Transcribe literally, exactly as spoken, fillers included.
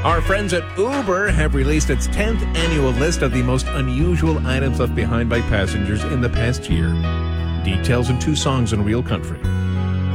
Our friends at Uber have released its tenth annual list of the most unusual items left behind by passengers in the past year. Details in two songs in Real Country.